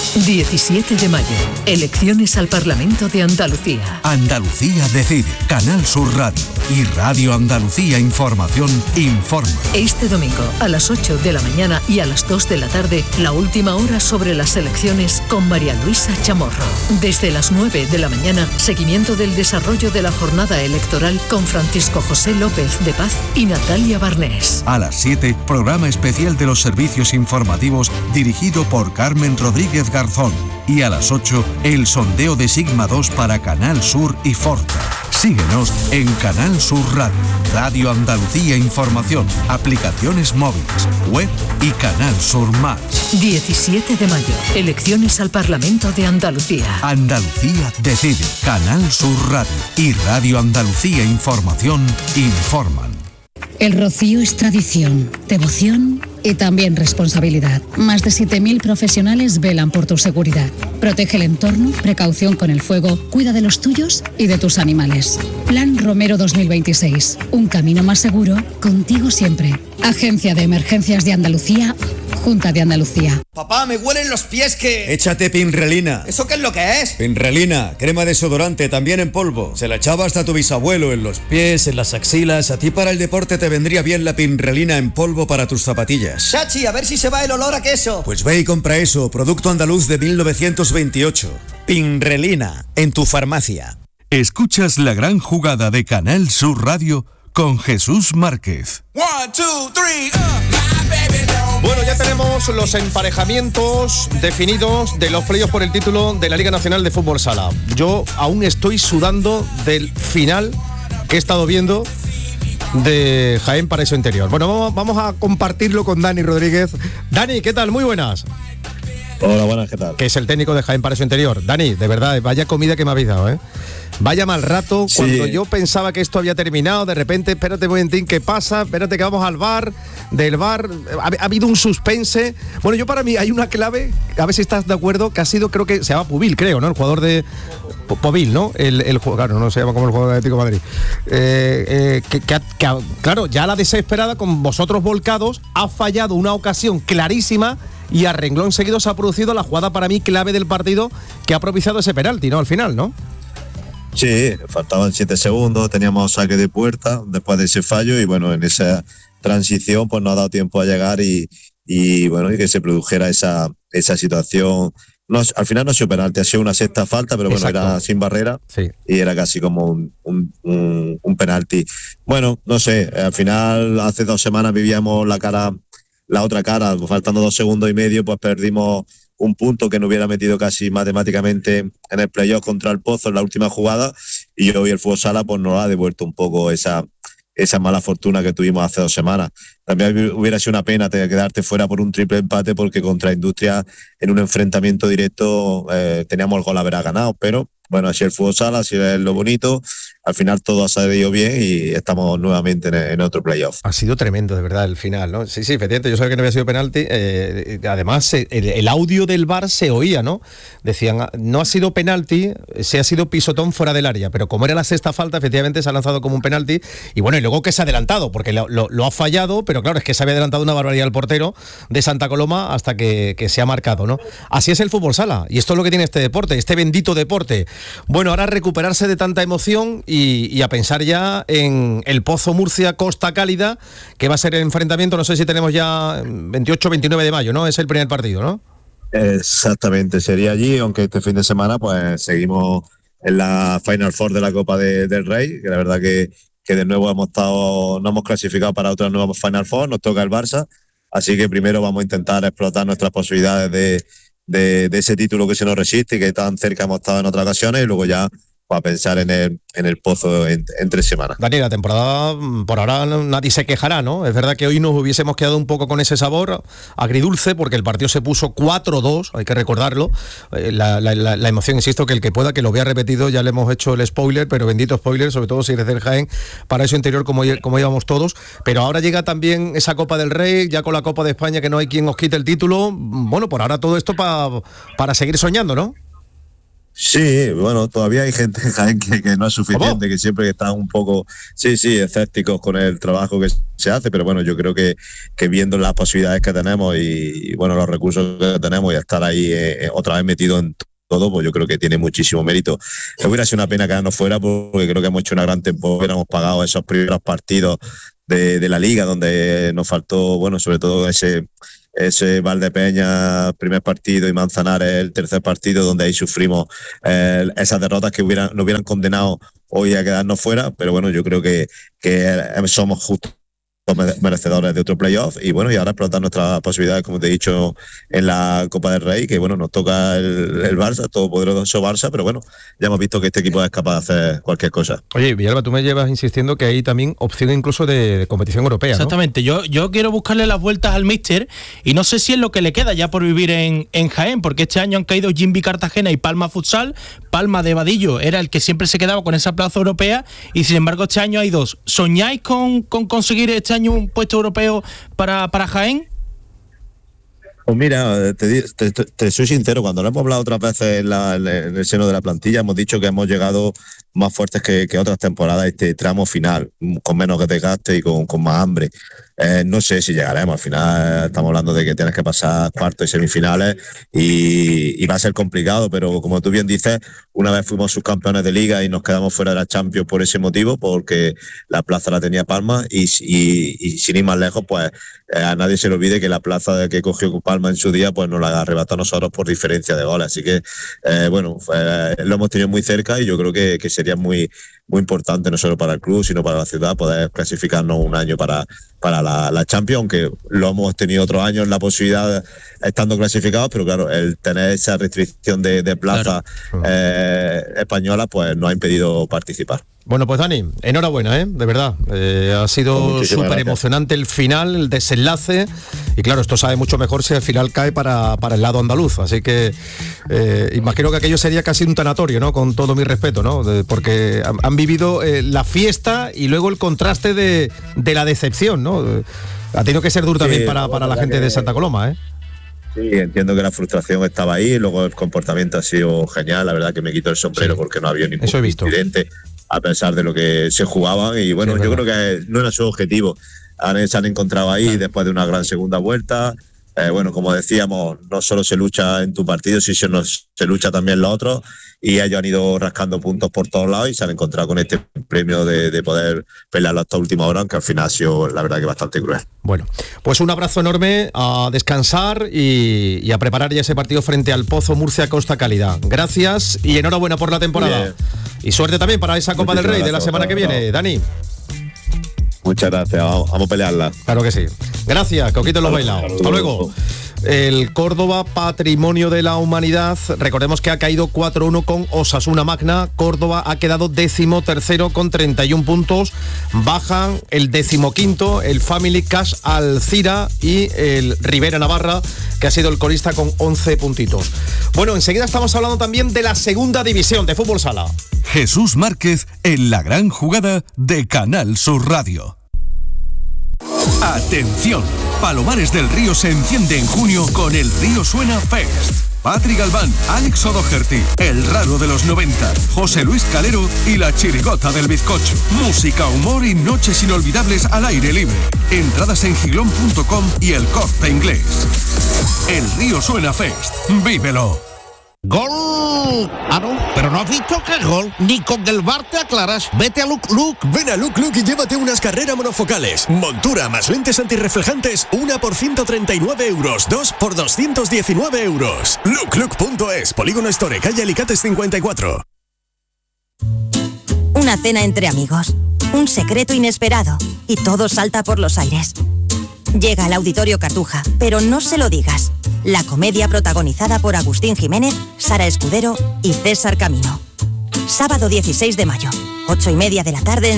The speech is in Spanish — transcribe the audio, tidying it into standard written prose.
17 de mayo, elecciones al Parlamento de Andalucía. Andalucía decide. Canal Sur Radio y Radio Andalucía Información informa. Este domingo a las 8 de la mañana y a las 2 de la tarde, la última hora sobre las elecciones con María Luisa Chamorro. Desde las 9 de la mañana, seguimiento del desarrollo de la jornada electoral con Francisco José López de Paz y Natalia Barnés. A las 7, programa especial de los servicios informativos dirigido por Carmen Rodríguez Garzón. Y a las 8, el sondeo de Sigma 2 para Canal Sur y Forta. Síguenos en Canal Sur Radio, Radio Andalucía Información, aplicaciones móviles, web y Canal Sur Más. 17 de mayo, elecciones al Parlamento de Andalucía. Andalucía decide. Canal Sur Radio y Radio Andalucía Información informan. El rocío es tradición, devoción y también responsabilidad. Más de 7.000 profesionales velan por tu seguridad. Protege el entorno, precaución con el fuego, cuida de los tuyos y de tus animales. Plan Romero 2026. Un camino más seguro, contigo siempre. Agencia de Emergencias de Andalucía, Junta de Andalucía. Papá, me huelen los pies que... Échate Pinrelina. ¿Eso qué es lo que es? Pinrelina, crema desodorante, también en polvo. Se la echaba hasta tu bisabuelo en los pies, en las axilas. A ti para el deporte te vendría bien la Pinrelina en polvo para tus zapatillas. Chachi, a ver si se va el olor a queso. Pues ve y compra eso, producto andaluz de 1928. Pinrelina, en tu farmacia. Escuchas la gran jugada de Canal Sur Radio con Jesús Márquez. 1, 2, 3, Bueno, ya tenemos los emparejamientos definidos de los playoffs por el título de la Liga Nacional de Fútbol Sala. Yo aún estoy sudando del final que he estado viendo de Jaén Paraíso Interior. Bueno, vamos a compartirlo con Dani Rodríguez. Dani, ¿qué tal? Muy buenas. Hola, buenas, ¿qué tal? Que es el técnico de Jaén Paraíso Interior. Dani, de verdad, vaya comida que me habéis dado, ¿eh? Vaya mal rato, sí. Cuando yo pensaba que esto había terminado, de repente, espérate un momentín, ¿qué pasa? Espérate que vamos al bar, del bar, ha habido un suspense. Bueno, yo para mí hay una clave, a ver si estás de acuerdo, que ha sido, creo que se llama Pubil, creo, ¿no? El jugador de... Pubil, ¿no? El jugador, no se llama como el jugador de Atlético de Madrid. Claro, ya a la desesperada, con vosotros volcados, ha fallado una ocasión clarísima y a renglón seguido se ha producido la jugada para mí clave del partido que ha propiciado ese penalti, ¿no? Al final, ¿no? Sí, faltaban 7 segundos, teníamos saque de puerta después de ese fallo y bueno, en esa transición pues no ha dado tiempo a llegar y bueno, y que se produjera esa situación. No, al final no ha sido penalti, ha sido una sexta falta, pero bueno, exacto, era sin barrera, sí, y era casi como un penalti. Bueno, no sé, al final hace 2 semanas vivíamos la otra cara, faltando 2 segundos y medio, pues perdimos un punto que nos hubiera metido casi matemáticamente en el playoff contra el Pozo en la última jugada, y hoy el Fútbol Sala pues nos ha devuelto un poco esa mala fortuna que tuvimos hace 2 semanas. También hubiera sido una pena quedarte fuera por un triple empate, porque contra Industria en un enfrentamiento directo teníamos el gol a haber ganado, pero bueno, así el Fútbol Sala, así es lo bonito. Al final todo ha salido bien y estamos nuevamente en otro playoff. Ha sido tremendo, de verdad, el final, ¿no? Sí, efectivamente, yo sabía que no había sido penalti. Además, el audio del VAR se oía, ¿no? Decían, no ha sido penalti, se ha sido pisotón fuera del área, pero como era la sexta falta, efectivamente se ha lanzado como un penalti. Y bueno, y luego que se ha adelantado, porque lo ha fallado, pero claro, es que se había adelantado una barbaridad el portero de Santa Coloma hasta que se ha marcado, ¿no? Así es el Fútbol Sala, y esto es lo que tiene este deporte, este bendito deporte. Bueno, ahora recuperarse de tanta emoción y a pensar ya en el Pozo Murcia Costa Cálida, que va a ser el enfrentamiento, no sé si tenemos ya 28-29 de mayo, ¿no? Es el primer partido, ¿no? Exactamente, sería allí, aunque este fin de semana pues seguimos en la Final Four de la Copa del Rey, que la verdad que de nuevo no hemos clasificado para otra nueva Final Four, nos toca el Barça, así que primero vamos a intentar explotar nuestras posibilidades de ese título que se nos resiste y que tan cerca hemos estado en otras ocasiones, y luego ya a pensar en el Pozo en 3 semanas. Dani, la temporada por ahora nadie se quejará, ¿no? Es verdad que hoy nos hubiésemos quedado un poco con ese sabor agridulce, porque el partido se puso 4-2, hay que recordarlo. La emoción, insisto, que el que pueda, que lo vea repetido, ya le hemos hecho el spoiler, pero bendito spoiler, sobre todo si eres del Jaén, Paraíso Interior, como íbamos todos. Pero ahora llega también esa Copa del Rey, ya con la Copa de España, que no hay quien os quite el título. Bueno, por ahora todo esto para seguir soñando, ¿no? Sí, bueno, todavía hay gente en Jaén que no es suficiente, que siempre están un poco, escépticos con el trabajo que se hace, pero bueno, yo creo que viendo las posibilidades que tenemos y bueno, los recursos que tenemos y estar ahí otra vez metido en todo, pues yo creo que tiene muchísimo mérito. Hubiera sido una pena quedarnos fuera porque creo que hemos hecho una gran temporada, hubiéramos pagado esos primeros partidos de la Liga donde nos faltó, bueno, sobre todo ese Valdepeñas primer partido y Manzanares el tercer partido, donde ahí sufrimos esas derrotas que nos hubieran condenado hoy a quedarnos fuera, pero bueno, yo creo que somos justos merecedores de otro playoff y bueno, y ahora explotar nuestras posibilidades, como te he dicho, en la Copa del Rey, que bueno, nos toca el Barça, todopoderoso Barça, pero bueno, ya hemos visto que este equipo es capaz de hacer cualquier cosa. Oye, Villalba, tú me llevas insistiendo que hay también opción incluso de competición europea, ¿no? Exactamente, yo quiero buscarle las vueltas al míster y no sé si es lo que le queda ya por vivir en Jaén, porque este año han caído Jimby Cartagena y Palma Futsal. Palma de Vadillo era el que siempre se quedaba con esa plaza europea y sin embargo este año hay dos. ¿Soñáis con conseguir este año un puesto europeo para Jaén? Pues mira, te soy sincero, cuando lo hemos hablado otras veces en el seno de la plantilla, hemos dicho que hemos llegado más fuertes que otras temporadas este tramo final, con menos desgaste y con más hambre. No sé si llegaremos, al final estamos hablando de que tienes que pasar cuartos y semifinales y va a ser complicado, pero como tú bien dices, una vez fuimos subcampeones de Liga y nos quedamos fuera de la Champions por ese motivo, porque la plaza la tenía Palma y sin ir más lejos, pues a nadie se le olvide que la plaza que cogió Palma en su día, pues nos la arrebató a nosotros por diferencia de goles, así que bueno, lo hemos tenido muy cerca y yo creo que sería muy importante, no solo para el club, sino para la ciudad, poder clasificarnos un año para la Champions, aunque lo hemos tenido otros años la posibilidad estando clasificados, pero claro, el tener esa restricción de plaza española, pues nos ha impedido participar. Bueno, pues Dani, enhorabuena, de verdad. Ha sido súper emocionante el final, el desenlace, y claro, esto sabe mucho mejor si el final cae para el lado andaluz, así que imagino que aquello sería casi un tanatorio, ¿no? Con todo mi respeto, ¿no? Porque han vivido la fiesta y luego el contraste de la decepción, ¿no? Ha tenido que ser duro también para la gente de Santa Coloma, Sí, entiendo que la frustración estaba ahí, luego el comportamiento ha sido genial, la verdad que me quito el sombrero porque no había ningún incidente, a pesar de lo que se jugaban, y bueno, yo creo que no era su objetivo. Se han encontrado ahí después de una gran segunda vuelta. Bueno, como decíamos, no solo se lucha en tu partido, sino se lucha también en los otros, y ellos han ido rascando puntos por todos lados y se han encontrado con este premio de poder pelearlo hasta última hora, aunque al final ha sido, la verdad, que bastante cruel. Bueno, pues un abrazo enorme, a descansar y a preparar ya ese partido frente al Pozo Murcia Costa Cálida. Gracias y enhorabuena por la temporada. Y suerte también para esa Copa del Rey de la semana que viene, Dani. Muchas gracias, vamos a pelearla. Claro que sí. Gracias, Coquito los bailados. Hasta luego. El Córdoba, patrimonio de la humanidad, recordemos que ha caído 4-1 con Osasuna Magna. Córdoba ha quedado 13º con 31 puntos. Bajan el 15º, el Family Cash Alcira y el Rivera Navarra, que ha sido el colista con 11 puntitos. Bueno, enseguida estamos hablando también de la segunda división de fútbol sala. Jesús Márquez en la gran jugada de Canal Sur Radio. Atención, Palomares del Río se enciende en junio con el Río Suena Fest. Patrick Galván, Alex O'Doherty, El Raro de los 90, José Luis Calero y La Chirigota del Bizcocho. Música, humor y noches inolvidables al aire libre. Entradas en gilón.com y El Corte Inglés. El Río Suena Fest. ¡Vívelo! ¡Gol! Ah, no, pero no has visto que es gol. Ni con el VAR te aclaras. Vete a Look Look. Ven a Look Look y llévate unas carreras monofocales. Montura más lentes antirreflejantes, una por 139 euros, dos por 219 euros. Looklook.es, Polígono Store, calle Alicates 54. Una cena entre amigos, un secreto inesperado y todo salta por los aires. Llega al Auditorio Cartuja, pero no se lo digas. La comedia protagonizada por Agustín Jiménez, Sara Escudero y César Camino. Sábado 16 de mayo, 8:30 de la tarde en